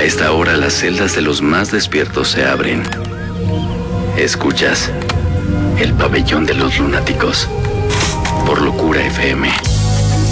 esta hora las celdas de los más despiertos se abren. Escuchas El Pabellón de los Lunáticos por Locura FM.